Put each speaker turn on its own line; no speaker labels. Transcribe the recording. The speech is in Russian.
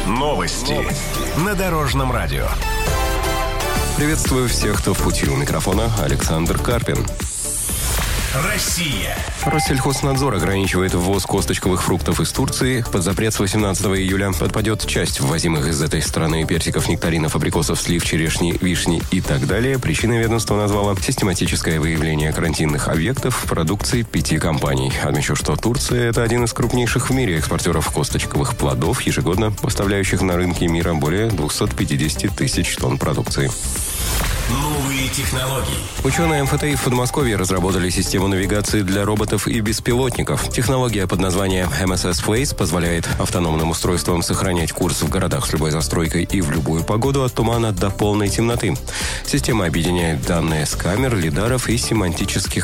Новости на Дорожном радио.
Приветствую всех, кто в пути. У микрофона Александр Карпин.
Россия.
Россельхознадзор ограничивает ввоз косточковых фруктов из Турции. Под запрет с 18 июля подпадет часть ввозимых из этой страны персиков, нектаринов, абрикосов, слив, черешни, вишни и так далее. Причиной ведомство назвало систематическое выявление карантинных объектов в продукции 5 компаний. Отмечу, что Турция – это один из крупнейших в мире экспортеров косточковых плодов, ежегодно поставляющих на рынки мира более 250 тысяч тонн продукции.
Новые технологии.
Ученые МФТИ в Подмосковье разработали систему навигации для роботов и беспилотников. Технология под названием MSS Face позволяет автономным устройствам сохранять курс в городах с любой застройкой и в любую погоду от тумана до полной темноты. Система объединяет данные с камер, лидаров и семантических